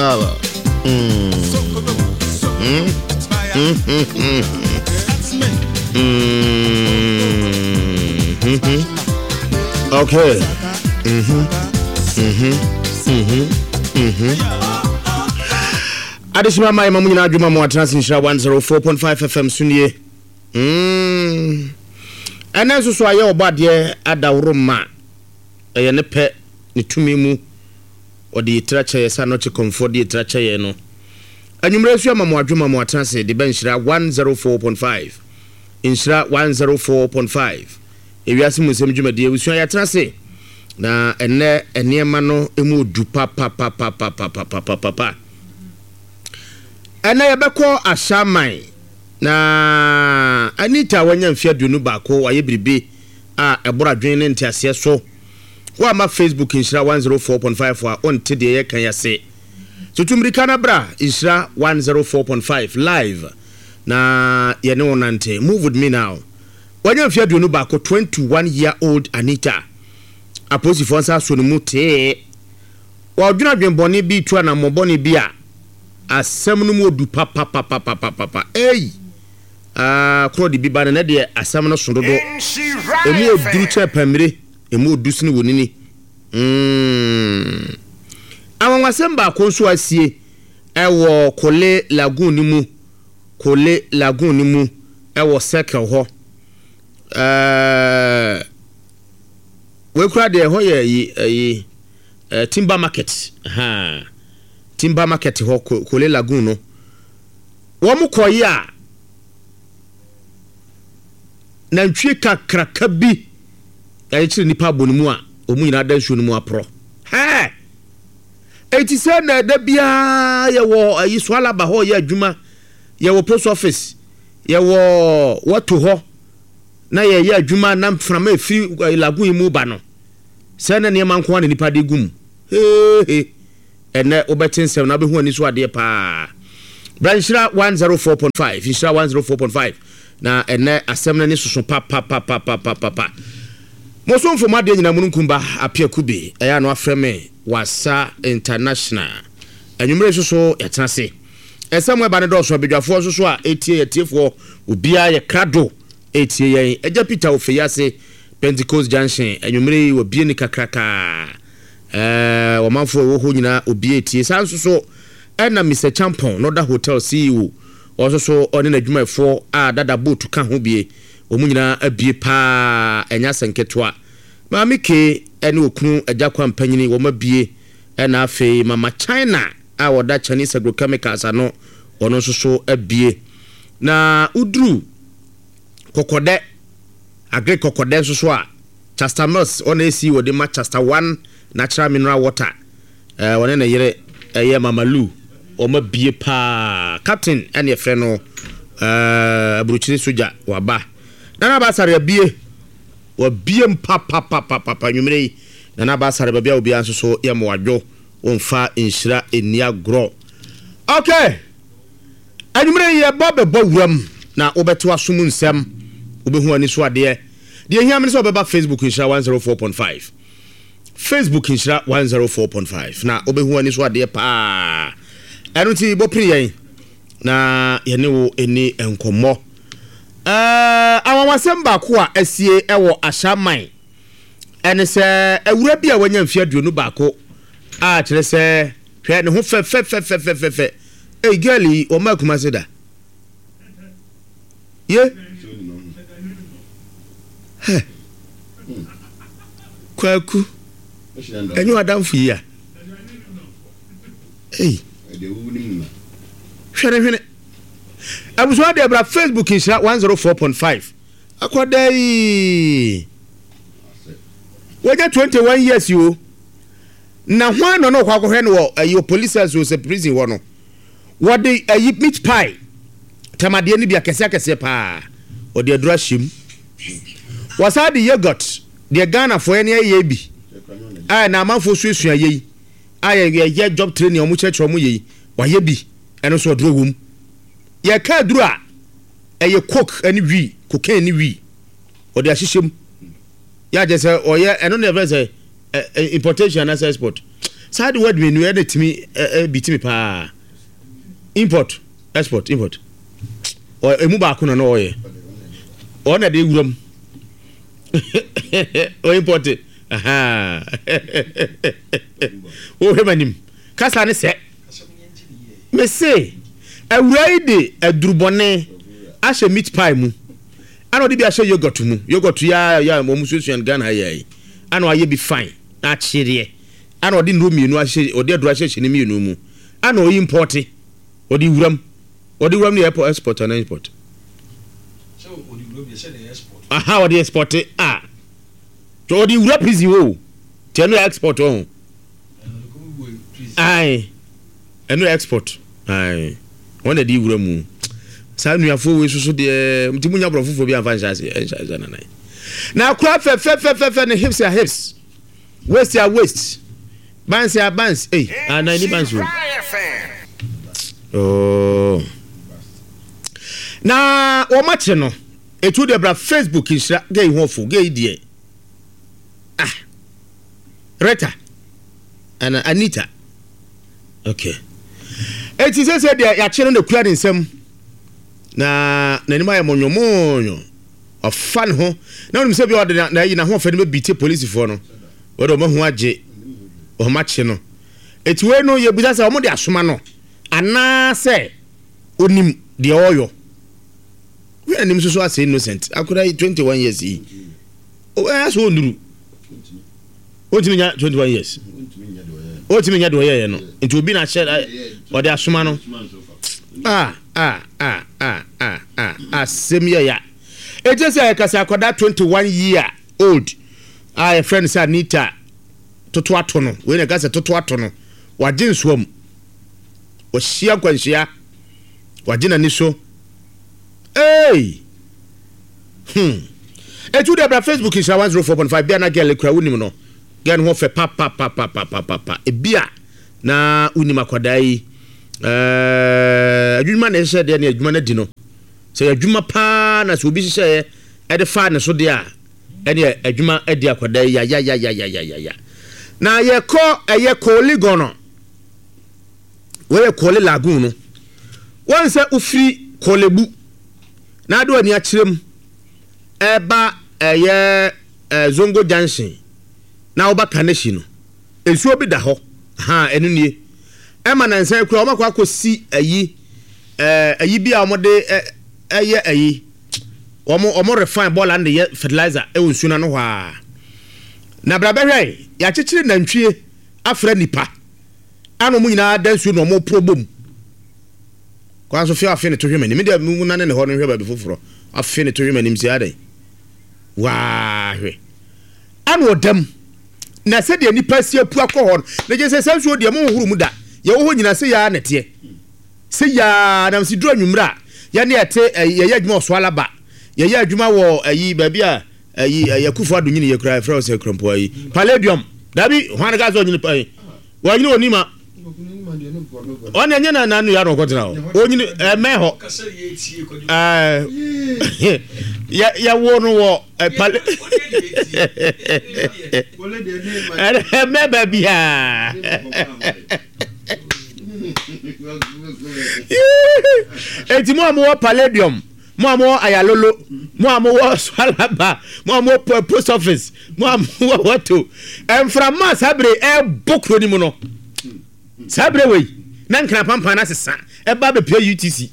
Baba. Okay. Adishima mai mamu nyina adwuma mo Transnshira 104.5 FM sunie. Ana so aye obade adawro ma. Eye ne pe ne tumi mu odi trache yesa no che comfort di trache ye no. Anwumre su amamu adwuma mo Transnshira de benshira 104.5. Inshira 104.5. Ewiase musem dwumade ewisu ya Transnshira. Na ene eniema no emu du pa. Ana yebekọ ashaman na Anita wanya mfia dunu baako waye biribi a ebora dwen ne ntiase so wa ma Facebook Inshira 104.5 wa onte de ye kan yase tutumrika na bra Inshira 104.5 live na ye ne wonante move with me now wanya mfia dunu baako 21-year-old Anita aposi fonsa so no mute wa dwuna dwenbone bi tu na mobone bi a asem no mu du pa kro di biba na de asem no sondodo emu oduru che pamire emu odusini wonini awon ba ko so asie ewo Kole Lagoon ni mu ewo circle ho we kra de ho ye timber market timber market ho Kole Lagoon no wo mu koyi a na ntwe kakraka bi ya chiri nipa bonimu a omu nyina da nsuo no mu apro eti se na da bia ye wo ayi swala ba ho ye adwuma ye wo post office ye wo wato ho na ye adwuma na mframa efi Lagoon mu ba no se na ne man ko na nipa de gum ene obetensem na be hu ani so ade pa Inshira 104.5 Inshira 104.5 na ene asem na ni soso pa moso mfoma de nyina mununkumba apia kube eya no afreme wasa international anwumre soso yetenase esamwe ba ne do so bedwafo soso a etie yetiefo obia ye krado etie yen eja Peter Ofeyase Pentecost Junction anwumre obie ni kakraka wamanfo wo ho nyina obie etie sansoso ena Mr Champon no da hotel CEO ososo oni na dwumafo a dada boat ka ho bie omunyina abie pa enya senketwa maamike ene okunu ajakwa mpanyini wo mabie ena afi mama China a woda Chinese agrochemicals ano ono soso abie na udru kokode agri kokode soso a Chester Mills ona esi wode Manchester 1 natural mineral water wona na yere eye mamalu o mabie pa captain ene efre no abruchiri soja waba nana basare abie wabie mpa nwumre nana basare babia obi anso so ye mowadwo onfa Inshira enia gro okay anwumre ye bobebo wuram na obeto asom nsem obehu ani so ade de hiam so obeba Facebook Inshira 104.5 Facebook Inshira 104.5 na obehu ani so ade pa enuti bopri yen na yene wo eni enkomo awawasem ba ko a asie ewo ashaman ene se awura bi a wanya mfia duonu ba ko a kire se hwe ne ho fe girlie o ma kuma se da ye kwaku enyo adam fu ya hwene abuso de bra Facebook Inshira 104.5 akodai waja 21 years yo na hwan no kwa ko hwene wo ayo police as was a prison wo no what the meat pie tamade ni bia kese pa o de adura shim wasade yogurt de Ghana for ene ye bi na amanfo suesua ye ye job training omu cheche omu ye wa ye bi eno so oduro wom ye ka duru a eye coke ani wi cocaine ni wi o de ahyehyem ya je se o ye eno never say importation and export side word me no e timi bitimi pa import export import o emu ba ko no oye o na de wuram o import aha o hemanim kasa ne se me say awurai de adurubone ahye meat pie mu ana odi bi ahye yogurt ya mo mususuan Ghana yayi ana aye bi fine na chire ana odi no mienu ahye odi aduru ahye ne mienu mu ana o import odi wuram ne export and import so odi wuram ye say export aha odi export to odi wuram prison wo tenu export on ai enu export ai wona di wuram mu sa nuafo we susu de mtimunya brofofo bi anfa nhyase nanai na kura fe ne hips waist bands ana ni bands oh na o match no etu de bra Facebook insha gay hofo gay die Rita and Anita okay eti se de ya che no ne kura nsem na nanima ya monyo ofan ho na onum se bi ode na yi na ho fa ne be bite police for no ode o mahu age o match no eti we no ye bisa se o mo de asoma no ana se onim de oyo we anim so as innocent akura 21 years yi o aso onuru o timi nya 21 years o timi nya do ye no enti obi na share o de asoma no semia ya it is a kasa akoda 21 year old a friend say Anita toto atono we na kasa toto atono waje nsuom o hia kwanhia waje na ni so etu de bra Facebook is 104.5 bia na girl kura unim no gen ho fe pa ebia na unim akoda yi adwuma na hye de na adwuma na di no se adwuma pa na so obi hye e de fa ne so de a ene adwuma adi akoda ya na ye ko ligono we ko le lagoon no won se ufiri kolebu na do ani akirem eba zongo junction na oba kaneshi no esu obi da ho enu nie ema na nsan kura o makwa kosi ayi bi a omode ayi omo refine ball and the fertilizer e wonsu na no hwa na bra behwe ya chechire nantwie afra nipa ano mu nyina dansu no mo problem kwa so fia afene to hwemani me de mu na ne ho no hwe ba bi foforo afene to hwemani msi adai wa hwe ano dam na se de nipa si apu akọ na je se sanso de mo huru mu da ye wo nyina se ya nete se ya na msi dro nwumra ya ne ete ye adwuma oswala ba ye adwuma wo ayi ba bia ayi yakufu adonyini ye kura fra se krompo ayi palladium dabi hwan ga zo nyini pa wa nyini onima ona nyana na anu ya ro kotena o nyini meho ya wono wo pale me babia eti mo amwo palladium mo amwo ayalolo mo amwo swalaba mo amwo post office mo amwo wato enframa sabre bokro ni mu no sabre we na nkra pampa na sesa ba be pay UTC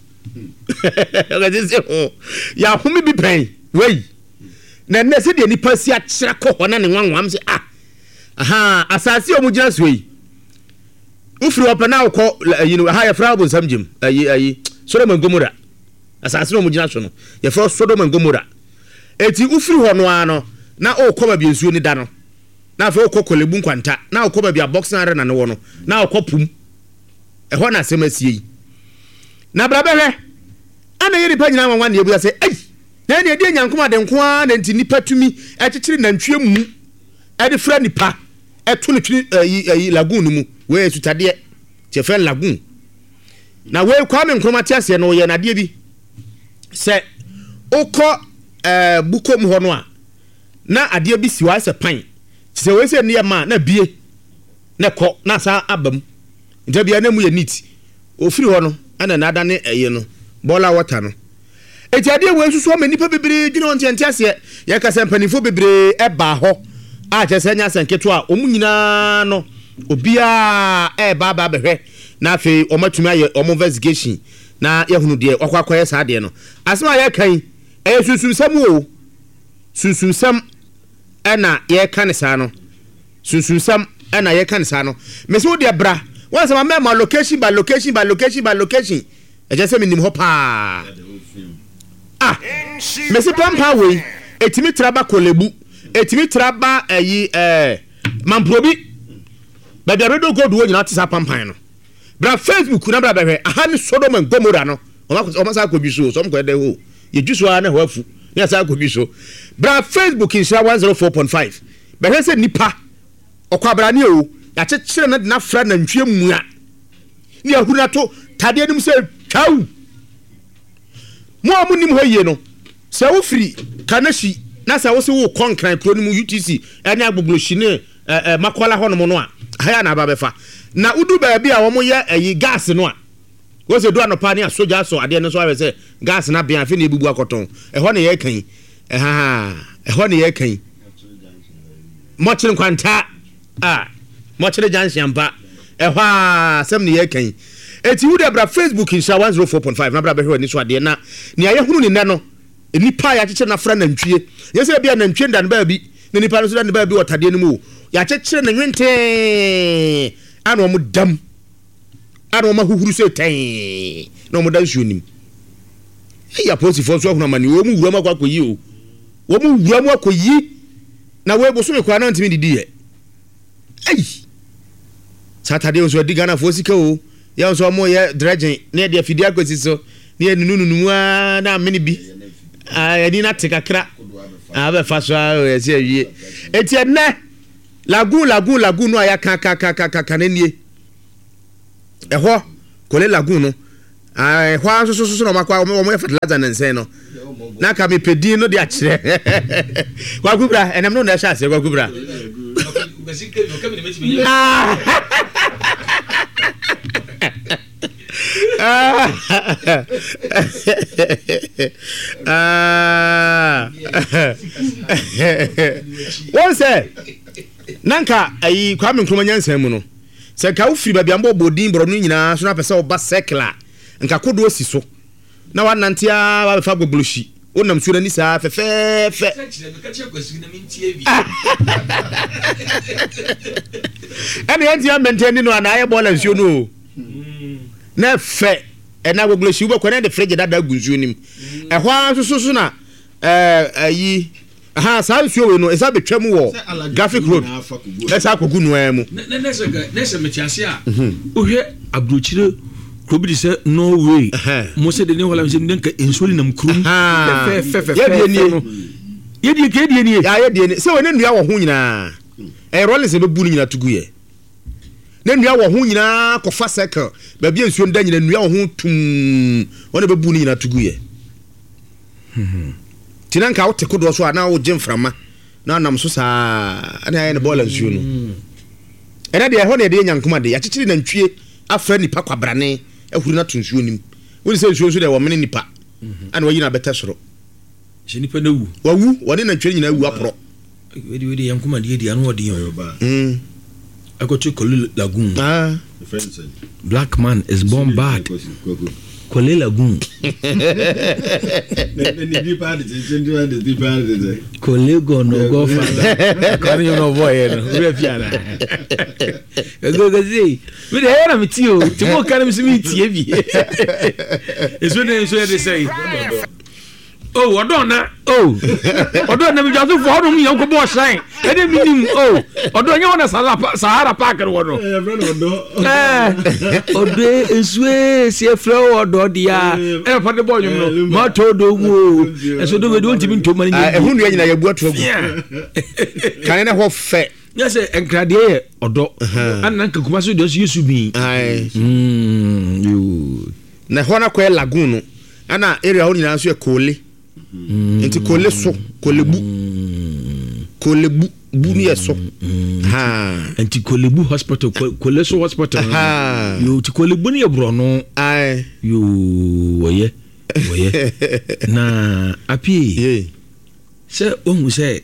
ya humi bi pen we na nese de nipa si akira ko ho na ne nwanwam se aha asasi o mugina so yi ufiri opana uko ha ya fra bu samjim ayi Sodom and Gomorrah asasi no mugina so no ya fra Sodom and Gomorrah eti ufiri ho no ano na o koma bi ensuo ni da no na fa okokolebu nkwanta na okoba bia boxing arena ne wo no na okopum ho na asemasie na brabehwe ana yiri pa nyina wanwan ne ebuya se na ne de nyankoma de nko a na nti nipa tumi ekekere nantwie mu e de fra nipa eto ne twi lagoon mu we sutade chefen lagoon na we kwa me nkroma tiase no ye na de bi se okọ bukom ho no a na ade bi siwa se pan se we se ne ma na bie na ko na sa abam nta bia na mu ye neat ofiri ho no ana na ada ne eye no bola water no eti ade we nsusu o manipa bebre dwene on tiante ase ye ka se mpanifo bebre eba ho a che se nya senketo a omu nyina no obia eba ba behwe na afi o matumi aye o investigation na yehunu de okwakoye sa de no asema ye kan sususam o sususam ana ye kan sa no sususam ana ye kan sa no me so de bra once ma location by location by location by location e je se minim ho pa me se pampa we etimi traba kolebu etimi traba mamprobi ba de redo godu wo nyina tisa pampan no bra Facebook na bra behwe aha ni Sodom and Gomorrah no o ma sa ko bi so m ko de ho ye juso ana ho afu ni sa ko bi so bra Facebook insha 104.5 behwe se nipa okwabra ni o ya chechire na fra na ntwe mua ni ahuna to tade nim se twaw mo nim ho ye no se wo firi kanashi na se wo se wo konkran pro ni mu UTC ene agbogloshi ne makola ho no mo no a haya na ba befa na udu ba bia wo mo ye gas no a wo se do anopa ni asoja so ade no so awe se gas na bia afi na ebubu akoton ho ne ye kan ho ne ye kan mo chin kwanta mo chere jansian ba sem ne ye kan eti wo de bra Facebook insha 104.5 na bra behwe ni so ade na ne aye hunu ni ne no nipa ya cheche na fra na ntwie ye se bia na ntwie ndan ba bi ne nipa no so dan ba bi otade no mu ya cheche na nwente ano mo dam ano ma huhuru se tan no mo dan suonim ya posifo so hunu mani wo mu wura makwa koyi o wo mu wura mu akoyi na we boso me kwa na ntimi didi ye Saturday so digana fo sika o ya so mo ye dredging na de afidi akwesi so na nunu na mini bi ni na tekakra abe fa so ya se awie eti ene lagoon no aya ka na nie eho kole lagoon no eho so no makwa mo ye fertilizer na nsen no na ka me pedi no de a kire kwa kubra enem no na sha se kwa kubra One say nanka ayi Kwame Nkrumah nyansan mu no se ka ufiri ba bia mbobodin bro no nyina so na pese oba circle nka kodo si so na wanantia ba fa gbogloshi onam suura ni sa fefefe ene entia maintain no na aye ball nsuo no na fe ena gbogloshi wo ko na de fridge dada gunsuo nim ehwa so na ayi sa nsuo we no esa betwam wo graphic road esa akogu no amu nese metiase a ohwe abrochire Kobidi se no way. Mo se de ne wala se ndenka insoli nam krum. Ye die ke die nie. Ya ye die. Se wona nua wo ho nyina. Rollins be bu nyina tugu ye. Na nua wo ho nyina kofa circle. Ba bia nsuo nda nyina nua wo ho tum. Wona be bu nyina tugu ye. Tinanka wo te kodo so ana wo jemframa. Na nam so saa ana ye ne ball nsuo no. Ena de ho ne de nyankoma de. Ya chichiri na ntwie afra nipa kwabrane ehuru na tunsuo nim woni se nsuo so de wo mene nipa ana wayi na beta soro je nipa na wu wawu woni na ntwe nyina wu apro wedi yankuma de anu odi yon yoba akotu Kole Lagoon black man is born bad Kole Lagoon Kole go no go father can you no boy no we fiana go see we dey hear am ti o ti mo kan mi si mi tie bi eso dey say oh odona mi jazu for no mi yanko bo shine e dey minim odo nya wona Sahara Park ro no odo esue se flow odo dia e fa de boy no ma to do wu eso do we don timi ntoma ni ehunu ya nyina ya bu atu agu kan na ho fe ya se enkrade ye odo ananka kuma so do Yesu bi na ho na kwa Lagoon no ana area ho nyina so e Kole nti Kole so Kolebu bu ni so ha anti Kolebu hospital Koleso hospital yo ti Kolebu ni ebro no ai yo woye na api se ohun se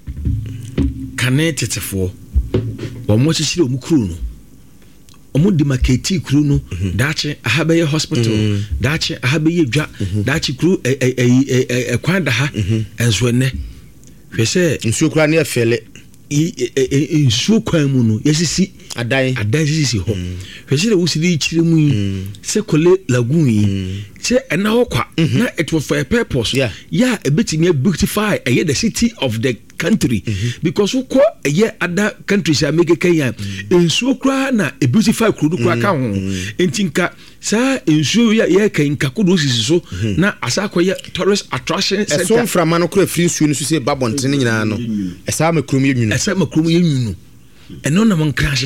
kanetefo wo mo chichire o mu kru no omo di maketi kru no daache ahabaye hospital daache ahabaye dwa daache kru kwanda ha enso ne hwese nsuo kra na efele nsuo kwan mu no yesisi adan sisi ho hwese wo sidi chire mu se Kole lagoon yi se ena ho kwa na it was for a purpose yeah ebetimi beautify the city of the country because who call other countries are make Kenya nsuo kra na beautify kru kra ka ho entinka sa nsuo ya kan kakodo sisi so na asakoye tourist attraction center so from man kra free nsuo no so se babonten nyina no esa makrum ye nwunu eno na mon crash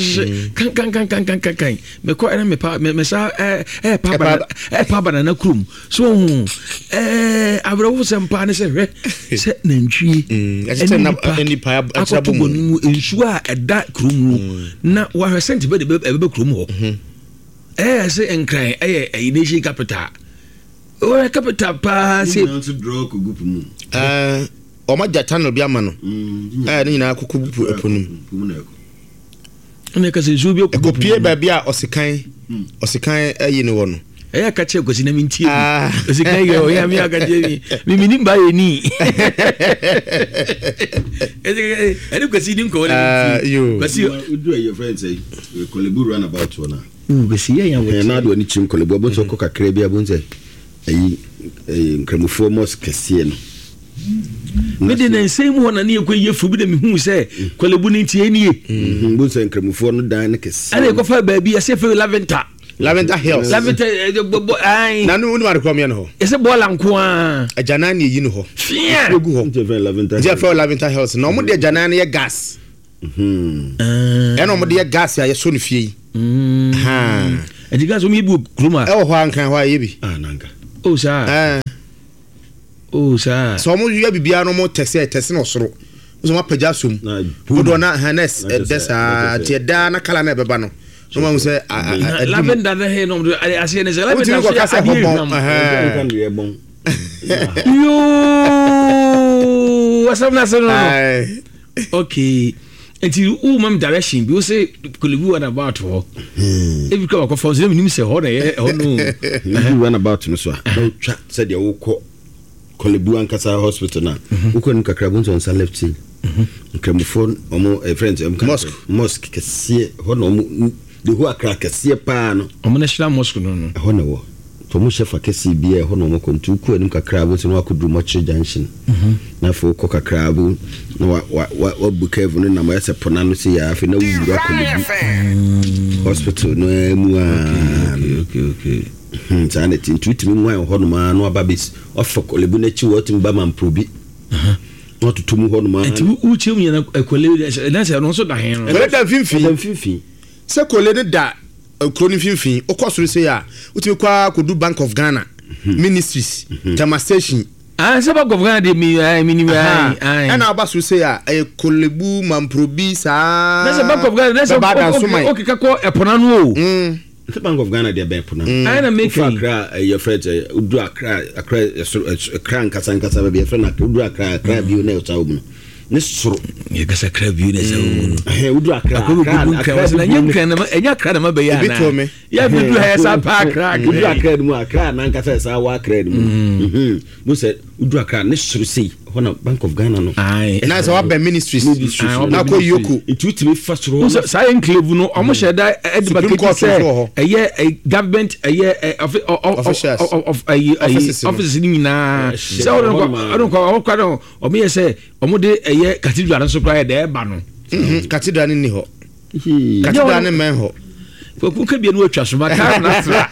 kan me ko ena me sa pa banana krum so abro sempa ne se nantwi eni pa atrabo mu nsuo a eda krum na wa resent be krum ho se enkran nation capital o capital pa se draw ko group mu o ma ja channel bi ama no ni nyina akuku bu eponum ne ka se zo bi ekopie ba bia osikan ayi ne wo no ka che gosi na mintie osikan ye o ya mi aka je mi minim ba ye ni ene gosi nim ko wala gosi udu your friends say Kolebu run about one gosi ye ya wo na do ni chim Kolebu abonso ko kakra bi abonse ayi nkramofo mosque kese no me de na nsem ho na ne ekwe fu bi de me hu se Kolebu ni tie nie bu se nkramofo no dan ne kese ana ko fa ba bi ya se fe Lavender Hills ai na no ni ma rekom ye no ho ese bola nko a ajana ne yi no ho egu ho Lavender Hills no mo de ajana ne ye gas eno mo de ye gas ya ye so no fie ha ediga so mi bu kruma e ho ankan ho ye bi nanka so mo ya bibia no mo tese no soro so ma paja som wodo na hanes desa tie da na kala na beba no so ma say lavender na he no ase ne lavender ko kasa ho bon yo wasam na so no okay until mam direction bi o say Kolebu and about ho if you go for them nim say ho na ye ho no you run about no so twa said you wo Kolebu ankasa hospital na uko nkakrabun so on left team nkramofon omo friends mosque kese ho no de ho akra kese pa no omo national mosque no ho na wo to mo chef akese bia ho no mo kontu uko nkakrabun so no akodu mo chire junction na fo ko kakrabu no wa bukevu no na mo yese pona no se ya afi na wura Kolebu hospital no emu okay Tane tintuitimi mwa ho no ma no ababis of Kolebu na chi wotim ba man probi no tutumu ho no ma enti uchimu yana Kolebu na se no so da hen no da finfi se Kolebu da kroni finfi okosoro se ya utimi kwa kodu Bank of Ghana ministries Tama station se Bank of Ghana de minimi ai na abaso se ya Kolebu man probi sa na se Bank of Ghana na se okika ko epona no the Bank of Ghana they be puna I na make Accra your friend Udu Accra nkasa be friend Udu Accra bi na ota omu ne soro ye kasa Accra bi na sa omu Udu Accra na enya Accra na be ya na ya bi du ha sa pa Accra Udu Accra mu Accra na nkasa sa wa Accra mu mu se Udu Accra ne soro sei hona Bank of Ghana no na sa wa be ministries na ko yoku itutimi fasoro sa enclave no omo sheda edibaketi say a government offices ni na say I don't know o me say omo de cathedral so cry there ba no cathedral ni ho cathedral ni men ho ko ka bia no atwa so ma ka na tra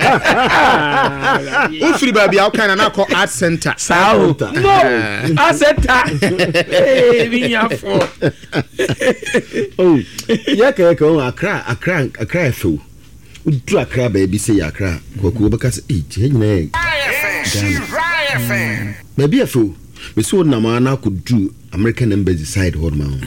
ufiri ba bia o kan na call art center sao no art center binya fo ya ka o Accra fo udu Accra ba bi say Accra ko be ka say nyina ba bi fo me so na ma na could do American embassy side hot man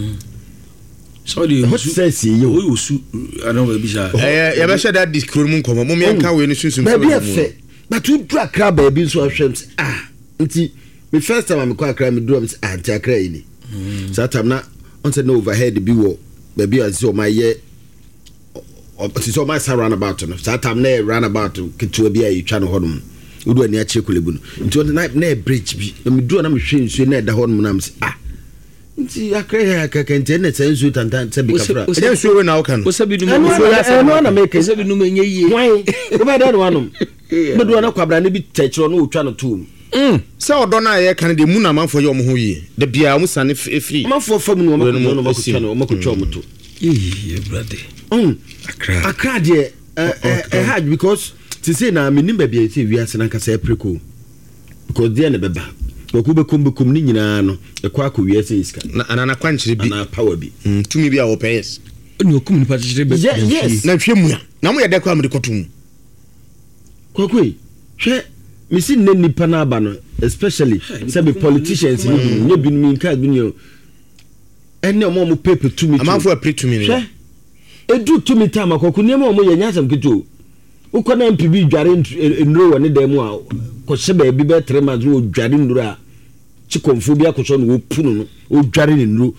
sorry what says you I don't know be sure ya be share that discro mu nkomo mo me nka we ni sunsun baby afa but you do Accra baby so ahwem nti me first time am kwa Accra me do am anti Accra ni so time na on say no overhead bi wo baby as so my year so my run about no so time na run about ketu bi ayi twa no hodum udu ani ache kolebu no nti on na bridge bi me do na me hwe nsu na da hodum na am say nti Accra ka kente sensu tantan se bi kafra e nsu we na wo kan o sabi dum no na make sabi dum enye yie why o ba da no anum me do na kwabra na bi techro no otwa no tum se odo na ye kan de mu na manfo ye omo ho yi de bia mu sane free manfo fam no makotwa mo to brother Accra de hard because to say na me nimba bia say wiase na kasa apreko because there na beba ko be kom ni nyina no e kwa akọ wiase iska na kwanchire bi na power bi tumi bi a wo pes oni okum ni patchire be yes na hwe mu na mo ye de kwa me de kotum kokoi hwe me si nne nipa na aba no especially say be politicians ni bi mi nka bi ni ene mo paper tumi amanfo apre tumi ni hwe edu tumi time akoko ni mo ye nyasam keto ukona MPB dware nro woni dem a ko hye bi be 3 months wo dware nro a chikomfo bi akoso no wo punu no wo dware nro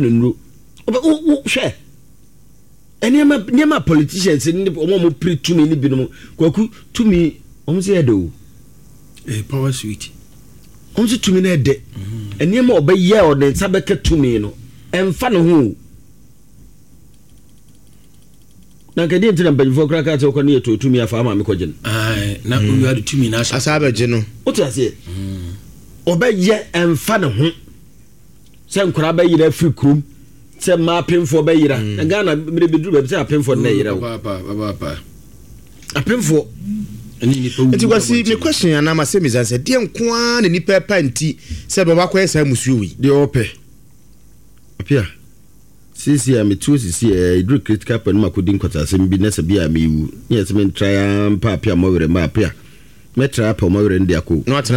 o hwe eniema politicians ni mo pre tumi ni bi no kwaku tumi omo se edo power switch omo se tumi na ede eniema obaye o den sabeke tumi no emfa no ho na kedi ntina mpanyifo kra ka te ko ne to tumi afa ma me kogyen na we had tumi na asaba je no otiase obaye emfa ne ho se nkura ba yira free krum se ma pemfo ba yira na Ghana mire beduru be se apemfo na yira wo papa apemfo enti kwasi me question ya na ma se mizanse de nkoa ne nipa pa nti se be ba kwa sa musuo wi de ope apia sisi am tu sisi hydro critical pen ma kodin kwata se mbi na se bia mewu yes men try am pa apia mo were ma apia me try pa mo were ndi akọ no